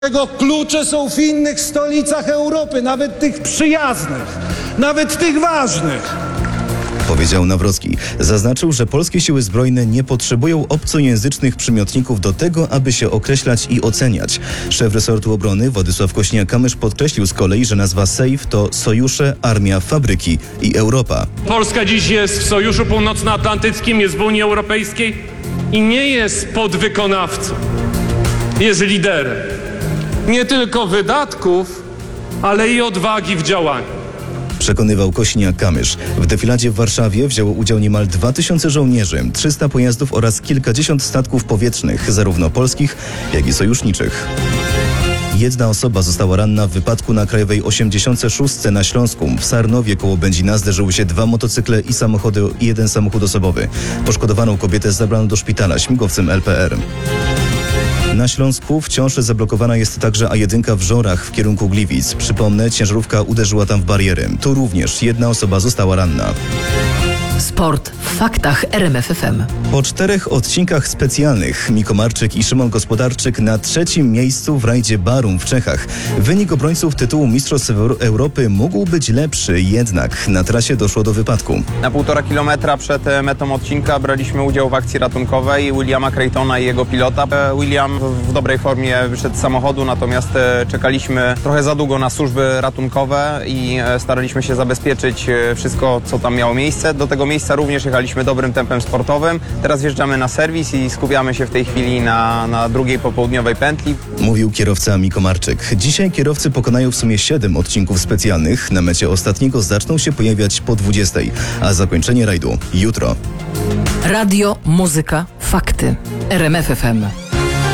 Tego klucze są w innych stolicach Europy, nawet tych przyjaznych, nawet tych ważnych. Powiedział Nawrocki. Zaznaczył, że polskie siły zbrojne nie potrzebują obcojęzycznych przymiotników do tego, aby się określać i oceniać. Szef resortu obrony Władysław Kosiniak-Kamysz podkreślił z kolei, że nazwa SAFE to sojusze, armia, fabryki i Europa. Polska dziś jest w Sojuszu Północnoatlantyckim, jest w Unii Europejskiej i nie jest podwykonawcą. Jest liderem. Nie tylko wydatków, ale i odwagi w działaniu. Przekonywał Kosiniak-Kamysz. W defiladzie w Warszawie wzięło udział niemal 2000 żołnierzy, 300 pojazdów oraz kilkadziesiąt statków powietrznych, zarówno polskich, jak i sojuszniczych. Jedna osoba została ranna w wypadku na Krajowej 86 na Śląsku. W Sarnowie koło Będzina zderzyły się 2 motocykle i jeden samochód osobowy. Poszkodowaną kobietę zabrano do szpitala śmigłowcem LPR. Na Śląsku wciąż zablokowana jest także A1 w Żorach w kierunku Gliwic. Przypomnę, ciężarówka uderzyła tam w bariery. Tu również jedna osoba została ranna. Sport w faktach RMF FM. Po 4 odcinkach specjalnych Miko Marczyk i Szymon Gospodarczyk na 3. miejscu w rajdzie Barum w Czechach. Wynik obrońców tytułu Mistrzostw Europy mógł być lepszy, jednak na trasie doszło do wypadku. Na 1,5 kilometra przed metą odcinka braliśmy udział w akcji ratunkowej Williama Creightona i jego pilota. William w dobrej formie wyszedł z samochodu, natomiast czekaliśmy trochę za długo na służby ratunkowe i staraliśmy się zabezpieczyć wszystko, co tam miało miejsce. Do tego miejsca również jechaliśmy dobrym tempem sportowym. Teraz wjeżdżamy na serwis i skupiamy się w tej chwili na drugiej popołudniowej pętli. Mówił kierowca Miko Marczyk. Dzisiaj kierowcy pokonają w sumie 7 odcinków specjalnych. Na mecie ostatniego zaczną się pojawiać po 20, a zakończenie rajdu jutro. Radio, muzyka, fakty. RMF FM.